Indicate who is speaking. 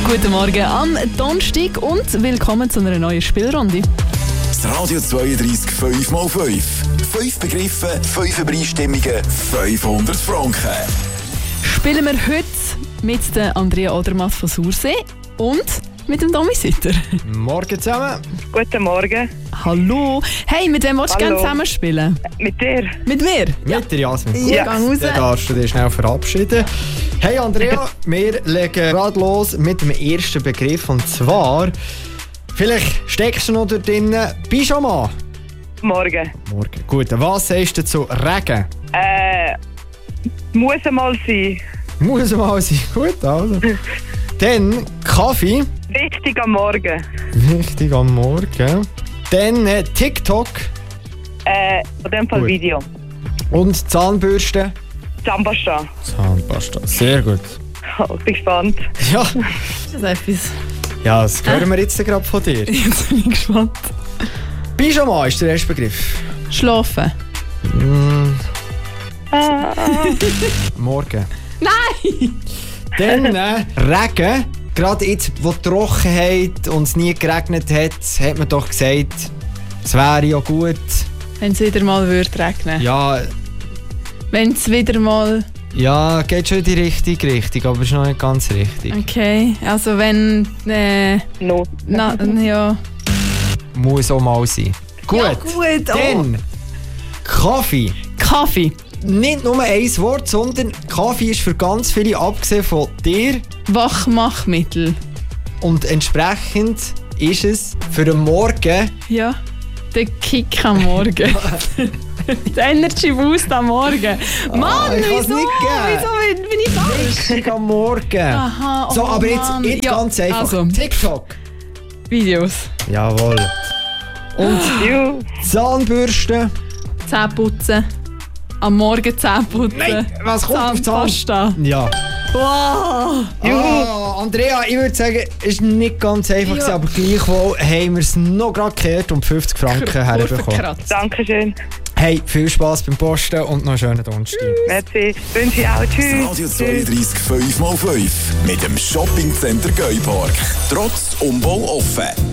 Speaker 1: Guten Morgen am Donnerstag und willkommen zu einer neuen Spielrunde.
Speaker 2: Das Radio 32 5x5. 5 Begriffe, 5 Übereinstimmungen, 500 Franken.
Speaker 1: Spielen wir heute mit der Andrea Odermatt von Sursee und mit dem Domi Sitter.
Speaker 3: Morgen zusammen.
Speaker 4: Guten Morgen.
Speaker 1: Hallo. Hey, mit wem willst du gerne zusammen spielen?
Speaker 4: Mit dir?
Speaker 1: Mit mir?
Speaker 3: Mit der Jasmin.
Speaker 1: Ja, gang raus.
Speaker 3: Dann darfst du dich schnell verabschieden. Hey Andrea, wir legen gerade los mit dem ersten Begriff. Und zwar, vielleicht steckst du noch da drin, Pyjama.
Speaker 4: Morgen.
Speaker 3: Morgen. Gut, was sagst du zu Regen?
Speaker 4: Muss mal sein.
Speaker 3: Muss mal sein. Gut, also. Dann Kaffee.
Speaker 4: Wichtig am Morgen.
Speaker 3: Wichtig am Morgen. Dann TikTok.
Speaker 4: In dem Fall
Speaker 3: Gut.
Speaker 4: Video.
Speaker 3: Und Zahnbürste.
Speaker 4: Zahnpasta.
Speaker 3: Zahnpasta. Sehr gut.
Speaker 4: Oh, bin gespannt.
Speaker 3: Ja,
Speaker 1: Das ist etwas.
Speaker 3: ja, das hören wir jetzt gerade von dir.
Speaker 1: Jetzt bin ich gespannt.
Speaker 3: Pyjama ist der erste Begriff.
Speaker 1: Schlafen.
Speaker 3: Morgen.
Speaker 1: Nein!
Speaker 3: Dann Regen. Gerade jetzt, wo die Trockenheit und es nie geregnet hat, hat man doch gesagt, es wäre ja gut.
Speaker 1: Wenn es wieder mal würde regnen.
Speaker 3: Ja,
Speaker 1: Wenn es wieder mal...
Speaker 3: ja, geht schon in die richtige Richtung, aber ist noch nicht ganz richtig.
Speaker 1: Okay, also wenn...
Speaker 4: No.
Speaker 1: ja.
Speaker 3: Muss auch mal sein. Gut,
Speaker 1: Ja, gut, oh.
Speaker 3: dann Kaffee.
Speaker 1: Kaffee.
Speaker 3: Nicht nur ein Wort, sondern Kaffee ist für ganz viele, abgesehen von dir.
Speaker 1: Wachmachmittel.
Speaker 3: Und entsprechend ist es für den Morgen
Speaker 1: Ja. Der Kick am Morgen. Der Energy Boost am Morgen. Mann,
Speaker 3: ich kann's
Speaker 1: wieso?
Speaker 3: nicht geben.
Speaker 1: Wieso bin ich falsch?
Speaker 3: richtig am Morgen.
Speaker 1: Aha, oh
Speaker 3: So, aber
Speaker 1: Mann.
Speaker 3: jetzt
Speaker 1: Ja,
Speaker 3: ganz einfach.
Speaker 1: also.
Speaker 3: TikTok.
Speaker 1: Videos.
Speaker 3: Jawohl. Und
Speaker 4: Juhu.
Speaker 3: Zahnbürste.
Speaker 1: Zähne putzen. Am Morgen Zähne putzen.
Speaker 3: Nein, was kommt auf Zahn?
Speaker 1: Zahnpasta.
Speaker 3: Ja.
Speaker 1: Wow.
Speaker 3: Andrea, ich würde sagen, es ist nicht ganz einfach,
Speaker 1: Ja.
Speaker 3: aber gleichwohl haben wir es noch gerade gekehrt und 50 Franken herbekommen.
Speaker 1: Kurvenkratz.
Speaker 4: Dankeschön.
Speaker 3: Hey, viel Spass beim Posten und noch einen schönen Donnerstag.
Speaker 4: Merci. Wünsche ich auch. Tschüss.
Speaker 2: Radio 32 5x5. Mit dem Shoppingcenter Geupark. Trotz Umbau offen.